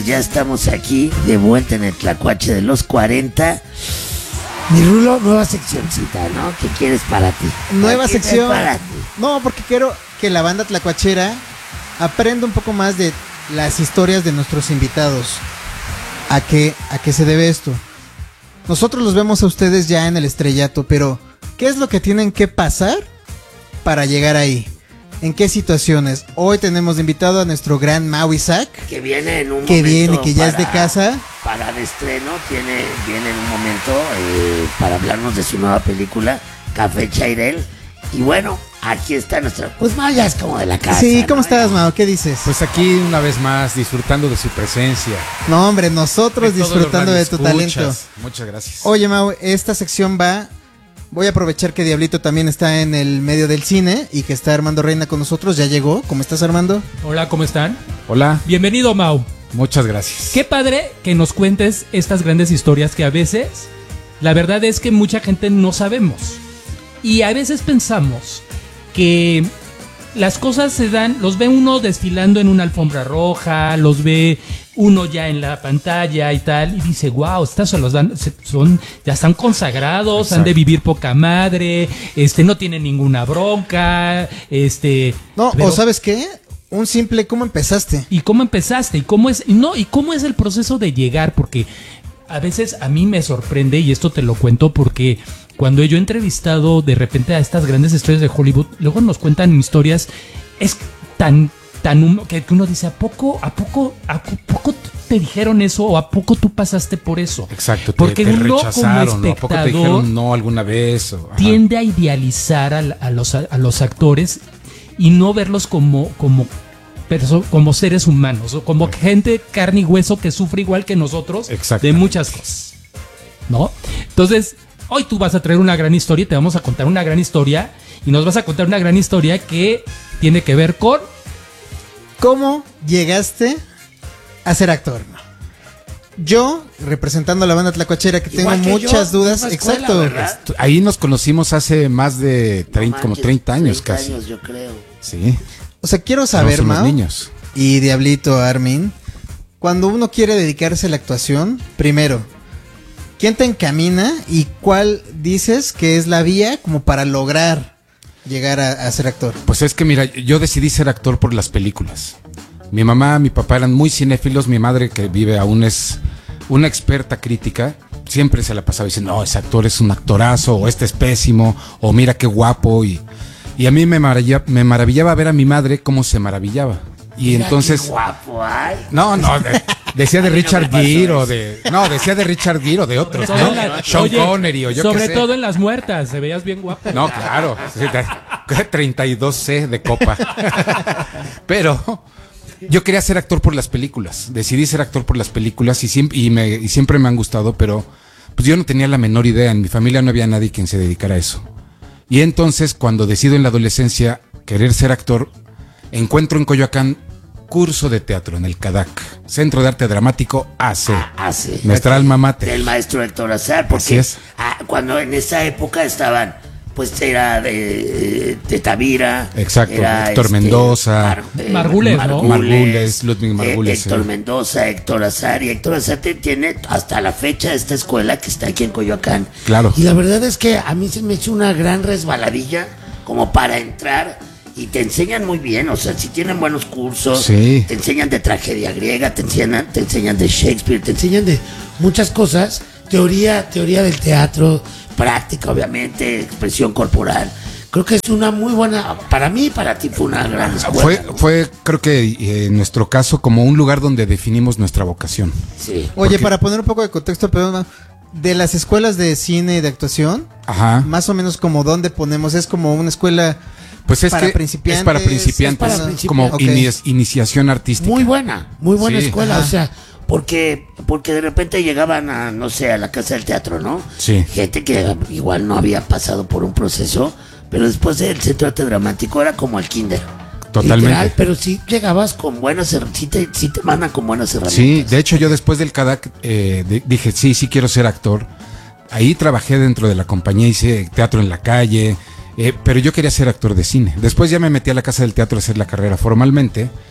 Ya estamos aquí, de vuelta en el Tlacuache de los 40. Mi Rulo, nueva seccioncita, ¿no? ¿Qué quieres para ti? Nueva ¿Qué sección. para ti? No, porque quiero que la banda tlacuachera aprenda un poco más de las historias de nuestros invitados. ¿A qué se debe esto? Nosotros los vemos a ustedes ya en el estrellato, pero ¿qué es lo que tienen que pasar para llegar ahí? ¿En qué situaciones? Hoy tenemos de invitado a nuestro gran Mau Isaac. Que viene en un que momento. Viene, que ya es de casa. Para de estreno, viene en un momento para hablarnos de su nueva película, Café Chairel. Y bueno, aquí está nuestra... Pues Mau ya es como de la casa. Sí, ¿cómo ¿no? estás, Mau? ¿Qué dices? Pues aquí una vez más, disfrutando de su presencia. No, hombre, nosotros disfrutando de tu talento. Muchas gracias. Oye, Mau, esta sección va... Voy a aprovechar que Diablito también está en el medio del cine y que está Armando Reina con nosotros. ¿Ya llegó? ¿Cómo estás, Armando? Hola, ¿cómo están? Hola. Bienvenido, Mau. Muchas gracias. Qué padre que nos cuentes estas grandes historias que a veces, la verdad es que mucha gente no sabemos. Y a veces pensamos que las cosas se dan, los ve uno desfilando en una alfombra roja, los ve uno ya en la pantalla y tal, y dice, wow, estas se los dan, ya están consagrados. Exacto. Han de vivir poca madre, no tienen ninguna bronca, No, pero, o ¿sabes qué? Un simple, ¿cómo empezaste? ¿Y cómo empezaste? ¿Y cómo es? No, ¿y cómo es el proceso de llegar? Porque a veces a mí me sorprende, y esto te lo cuento porque cuando yo he entrevistado de repente a estas grandes estrellas de Hollywood, luego nos cuentan historias, es tan que uno dice, ¿a poco te dijeron eso o a poco tú pasaste por eso? Exacto, porque te uno rechazaron, como espectador, ¿no? ¿A poco te dijeron no alguna vez? Tiende a idealizar a los actores y no verlos como seres humanos, o como gente carne y hueso que sufre igual que nosotros de muchas cosas, ¿no? Entonces, hoy tú vas a traer una gran historia, te vamos a contar una gran historia y nos vas a contar una gran historia que tiene que ver con... ¿Cómo llegaste a ser actor? Yo, representando a la banda tlacuachera, que tengo muchas dudas. Exacto. Ahí nos conocimos hace más de 30, como 30 años 30 casi. años, yo creo. Sí. O sea, quiero saber, Mau, niños. Y Diablito, Armin, cuando uno quiere dedicarse a la actuación, primero, ¿quién te encamina y cuál dices que es la vía como para lograr llegar a ser actor? Pues es que mira, yo decidí ser actor por las películas. Mi mamá, mi papá eran muy cinéfilos. Mi madre, que vive aún, es una experta crítica. Siempre se la pasaba diciendo, no, ese actor es un actorazo, o este es pésimo, o mira qué guapo. Y a mí me maravillaba ver a mi madre cómo se maravillaba. Y mira entonces... Qué guapo, ay. No, decía de Richard Gere o de... No, decía de Richard Gere o de otros, ¿no? Sean Connery o yo sobre qué sé. todo en las muertas, se veías bien guapo. No, claro. 32C de copa. Pero yo quería ser actor por las películas. Decidí ser actor por las películas y siempre me han gustado, pero pues yo no tenía la menor idea. En mi familia no había nadie quien se dedicara a eso. Y entonces, cuando decido en la adolescencia querer ser actor, encuentro en Coyoacán curso de teatro en el CADAC, Centro de Arte Dramático AC. Nuestra alma mater. Del maestro Héctor Azar, porque cuando en esa época estaban, pues era de Tavira. Exacto, era Héctor Mendoza. Margules, Ludwig Margules. Héctor Mendoza, Héctor Azar. Y Héctor Azar tiene hasta la fecha esta escuela que está aquí en Coyoacán. Claro. Y la verdad es que a mí se me hizo una gran resbaladilla como para entrar. Y te enseñan muy bien, o sea, si tienen buenos cursos, sí. Te enseñan de tragedia griega, te enseñan de Shakespeare, te enseñan de muchas cosas, teoría del teatro, práctica, obviamente, expresión corporal. Creo que es una muy buena, para mí y para ti fue una gran escuela. Fue creo que en nuestro caso, como un lugar donde definimos nuestra vocación. Sí. Oye, para poner un poco de contexto, perdón, de las escuelas de cine y de actuación, más o menos como dónde ponemos, es como una escuela... Pues es para que principiantes, es para principiantes, como iniciación artística. Muy buena sí. Escuela, Ajá. O sea, porque de repente llegaban a, no sé, a la Casa del Teatro, ¿no? Sí. Gente que igual no había pasado por un proceso, pero después del Centro de Arte Dramático era como el kinder. Totalmente. Literal, pero sí llegabas con buenas, sí te mandan con buenas herramientas. Sí, de hecho yo después del CADAC dije, sí quiero ser actor. Ahí trabajé dentro de la compañía, hice teatro en la calle. Pero yo quería ser actor de cine. Después ya me metí a la Casa del Teatro a hacer la carrera formalmente.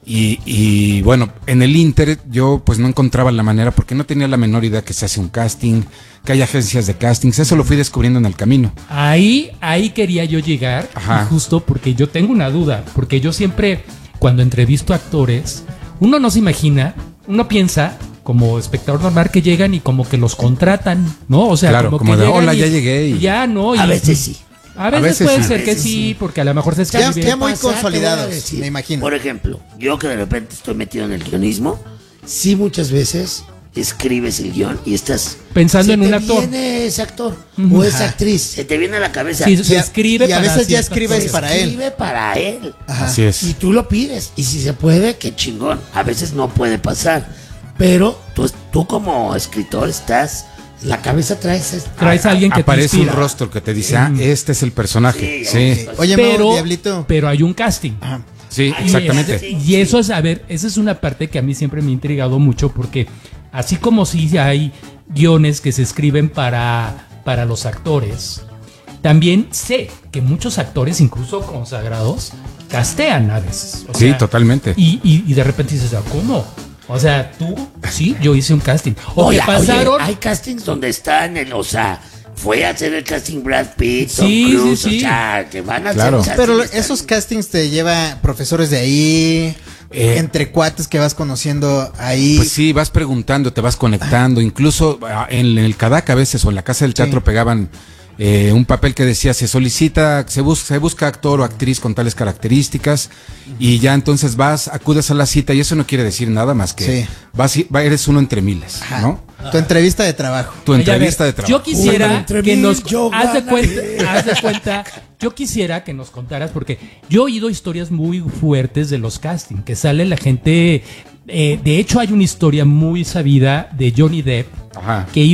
Y bueno, en el Inter yo pues no encontraba la manera porque no tenía la menor idea que se hace un casting, que hay agencias de castings, eso lo fui descubriendo en el camino. Ahí quería yo llegar, Ajá. justo porque yo tengo una duda, porque yo siempre, cuando entrevisto actores, uno no se imagina, uno piensa como espectador normal que llegan y como que los contratan, ¿no? O sea, Claro, como que de, llegan hola, y ya llegué y- ya, ¿no? A Y- veces sí. A veces veces puede sí. ser A que veces sí, sí. porque a lo mejor se Ya- escribe. ya muy Pasa, te voy a consolidados, decir. me imagino. Por ejemplo, yo que de repente estoy metido en el guionismo, sí muchas veces escribes el guión y estás Pensando en un te actor. viene ese actor Ujú. o esa Ajá. actriz, se te viene a la cabeza. Sí, Y se a- escribe y a para veces ya ciertas escribes cosas. para él. Escribe para él. Ajá. Así es. Y tú lo pides. Y si se puede, qué chingón. A veces no puede pasar. Pero tú como escritor estás, la cabeza traes... Traes a alguien que te Aparece un inspira. rostro que te dice, este es el personaje. Sí, Sí, Oye, Mau, Pero, Diablito. pero hay un casting. sí, Ay, exactamente. Y eso es, a ver, esa es una parte que a mí siempre me ha intrigado mucho porque así como sí hay guiones que se escriben para los actores, también sé que muchos actores, incluso consagrados, castean a veces. O Sí, sea, totalmente. Y de repente dices, "Ah, ¿cómo? O sea, tú, sí, yo hice un casting. O Oye, que pasaron... hay castings donde están, o sea, fue a hacer el casting Brad Pitt, Tom Sí, Cruise, sí, sí. o sea, que van a Claro. hacer Pero castings, esos castings te lleva profesores de ahí, entre cuates que vas conociendo ahí. Pues sí, vas preguntando, te vas conectando, incluso en el Cadac a veces o en la Casa del Teatro Sí. pegaban un papel que decía se solicita, se busca actor o actriz con tales características y ya entonces acudes a la cita y eso no quiere decir nada más que Sí. eres uno entre miles, Ajá. ¿no? Tu entrevista de trabajo. Tu Oye, a ver, entrevista de trabajo. Yo quisiera Uno entre que mil, nos yo haz de ganaré. cuenta, yo quisiera que nos contaras porque yo he oído historias muy fuertes de los castings, que sale la gente, de hecho hay una historia muy sabida de Johnny Depp Ajá. que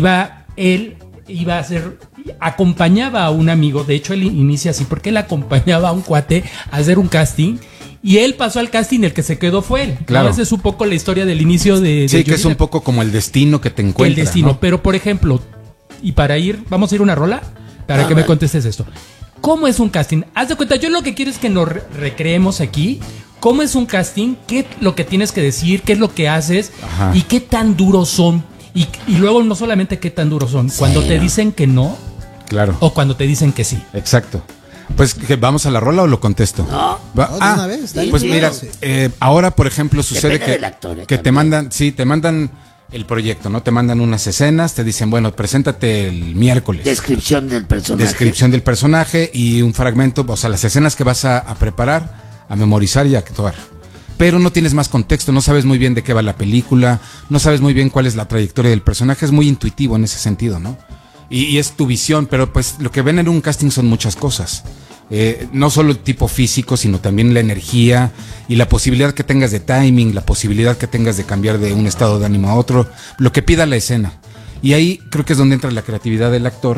él iba a hacer, acompañaba a un amigo, de hecho él inicia así porque él acompañaba a un cuate a hacer un casting. Y él pasó al casting, el que se quedó fue él. ¿No? Claro. Esa es un poco la historia del inicio de Sí, que Johnny es un Depp. poco como el destino que te encuentra. El destino. ¿no? Pero, por ejemplo, y para ir, vamos a ir a una rola para que me contestes esto. ¿Cómo es un casting? Haz de cuenta, yo lo que quiero es que nos recreemos aquí. ¿Cómo es un casting? ¿Qué es lo que tienes que decir? ¿Qué es lo que haces? Ajá. ¿Y qué tan duros son? Y luego no solamente qué tan duros son, cuando te dicen que no Claro. o cuando te dicen que sí. Exacto. Pues, ¿vamos a la rola o lo contesto? No. Va- No, de una vez, dale. pues Sí, mira, sí. ahora por ejemplo sucede Depende que, del actor, que te también. mandan, sí, te mandan el proyecto, ¿no? Te mandan unas escenas, te dicen, bueno, preséntate el miércoles. Descripción del personaje. Descripción del personaje y un fragmento, o sea, las escenas que vas a preparar, a memorizar y a actuar. Pero no tienes más contexto, no sabes muy bien de qué va la película, no sabes muy bien cuál es la trayectoria del personaje, es muy intuitivo en ese sentido, ¿no? Y es tu visión, pero pues lo que ven en un casting son muchas cosas. No solo el tipo físico, sino también la energía y la posibilidad que tengas de timing, la posibilidad que tengas de cambiar de un estado de ánimo a otro, lo que pida la escena. Y ahí creo que es donde entra la creatividad del actor,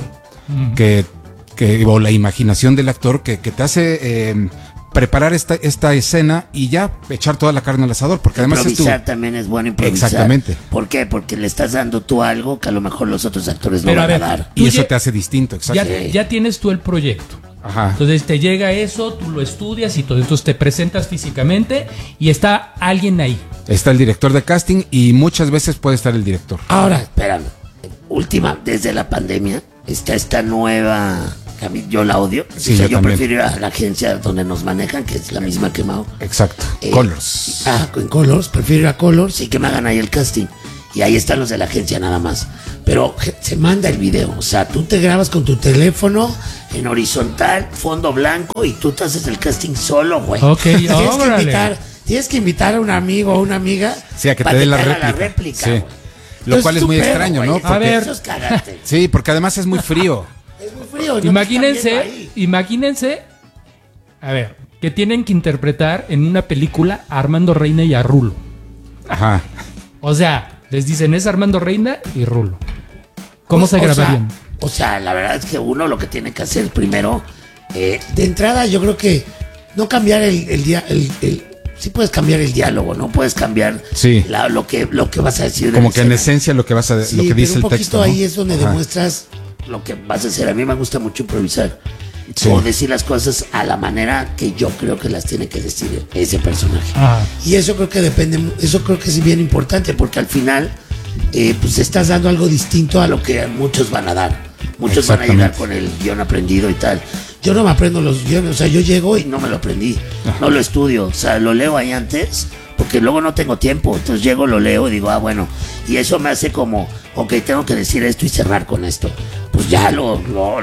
o la imaginación del actor que te hace preparar esta escena y ya echar toda la carne al asador, porque además es tu... Improvisar también es bueno improvisar. Exactamente. ¿Por qué? Porque le estás dando tú algo que a lo mejor los otros actores no Pero a van a ver, dar. Y Tú eso lle- te hace distinto, exacto. Ya tienes tú el proyecto. Ajá. Entonces te llega eso, tú lo estudias y todo. Entonces te presentas físicamente y está alguien ahí. Está el director de casting y muchas veces puede estar el director. Ahora, espérame. Última, desde la pandemia, está esta nueva... que a mí yo la odio. Sí, O sea, yo yo también. prefiero ir a la agencia donde nos manejan, que es la misma que Mao. Exacto. Colors. En Colors, prefiero ir a Colors y que me hagan ahí el casting. Y ahí están los de la agencia nada más. Pero se manda el video. O sea, tú te grabas con tu teléfono en horizontal, fondo blanco, y tú te haces el casting solo, güey. Ok, Tienes que invitar a un amigo o una amiga Sí, a que para te dé la haga réplica. Sí. güey. Lo Entonces, cual es tú muy pedo, extraño, güey. ¿no? Eso- A ver. eso es cagarte. Sí, porque además es muy frío. Es muy frío. no te están viendo ahí. Imagínense, a ver, que tienen que interpretar en una película a Armando Reina y a Rulo. Ajá. O sea, les dicen es Armando Reina y Rulo. ¿Cómo Pues, se grabarían? O sea, la verdad es que uno lo que tiene que hacer primero, de entrada, yo creo que no cambiar sí puedes cambiar el diálogo, no puedes cambiar Sí. lo que vas a decir. Como que en esencia lo que vas a Sí, lo que pero dice un el poquito texto. ¿no? ahí es donde Ajá. demuestras lo que vas a hacer. A mí me gusta mucho improvisar. Sí. o decir las cosas a la manera que yo creo que las tiene que decir ese personaje. Ajá. Y eso creo que depende, eso creo que es bien importante, porque al final pues estás dando algo distinto a lo que muchos van a dar. Muchos van a llegar Exactamente. con el guión aprendido y tal. Yo no me aprendo los guiones, o sea, yo llego y no me lo aprendí, no lo estudio, o sea, lo leo ahí antes, porque luego no tengo tiempo, entonces llego, lo leo y digo, bueno, y eso me hace como, ok, tengo que decir esto y cerrar con esto. Pues ya lo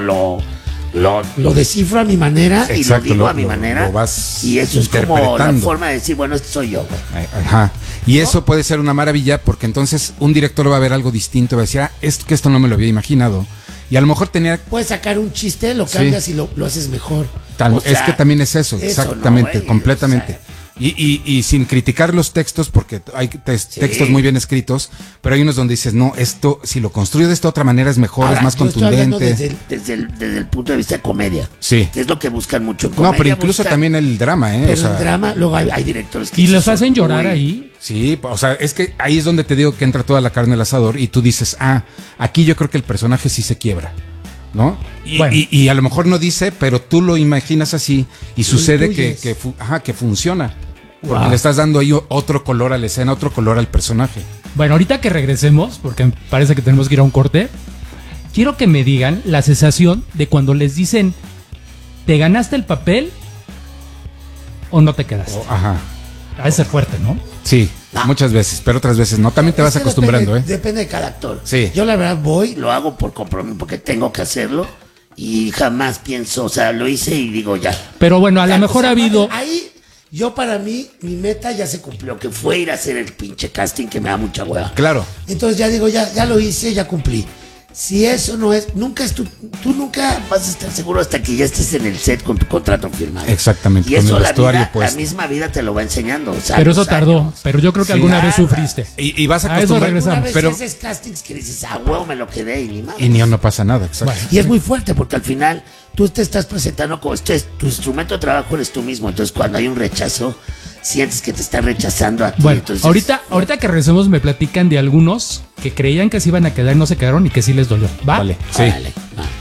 descifro a mi manera y lo Exacto, digo lo- a mi lo- manera, lo vas y eso es como la interpretando. forma de decir, bueno, este soy yo, güey. Ajá. Y eso puede ser una maravilla porque entonces un director va a ver algo distinto, va a decir, esto no me lo había imaginado. Y a lo mejor tenía... Puedes sacar un chiste, lo Sí. cambias y lo haces mejor. Tal, O sea, es que también es eso, exactamente, ¿no, güey? completamente. O sea, Y sin criticar los textos, porque hay textos muy bien escritos, pero hay unos donde dices, no, esto, si lo construyo de esta otra manera es mejor, ahora, es más yo estoy hablando contundente. desde el punto de vista de comedia. Sí. Que es lo que buscan mucho en comedia. No, pero incluso buscan- también el drama, ¿eh? Pero O sea, el drama, luego hay directores que ¿Y sí los son hacen llorar muy- ahí? sí, o sea, es que ahí es donde te digo que entra toda la carne al asador y tú dices, aquí yo creo que el personaje sí se quiebra, ¿no? Y, Bueno. y a lo mejor no dice, pero tú lo imaginas así y sucede que, intuyes. que funciona. Porque Wow. le estás dando ahí otro color a la escena, otro color al personaje. Bueno, ahorita que regresemos, porque parece que tenemos que ir a un corte, quiero que me digan la sensación de cuando les dicen, ¿te ganaste el papel o no te quedaste? Ajá. Ha de ser fuerte, ¿no? Sí, No. muchas veces, pero otras veces no. También te vas Es que acostumbrando, depende de cada actor. Sí. Yo la verdad voy, lo hago por compromiso, porque tengo que hacerlo y jamás pienso, o sea, lo hice y digo ya. Pero bueno, a Ya, lo mejor o sea, ha habido... Ahí, yo para mí, mi meta ya se cumplió, que fue ir a hacer el pinche casting que me da mucha hueva. Claro. Entonces ya digo, ya lo hice, ya cumplí. Si eso no es, nunca es tú nunca vas a estar seguro hasta que ya estés en el set con tu contrato firmado. Exactamente, Y con eso el la vestuario vida, la puesto. misma vida te lo va enseñando. O sea, Pero eso los tardó, años. pero yo creo que Sí. alguna vez Nada. sufriste. Y vas A eso acostumbrando. regresamos. Una vez Pero, que haces castings que dices, huevo, me lo quedé y ni más. y ni no pasa nada, exacto. Bueno. Y es muy fuerte porque al final tú te estás presentando como tu instrumento de trabajo eres tú mismo. Entonces cuando hay un rechazo, sientes que te está rechazando a ti. Bueno, Entonces, ahorita que regresemos me platican de algunos que creían que se iban a quedar y no se quedaron y que sí les dolió. ¿Va? Vale, sí. órale, va.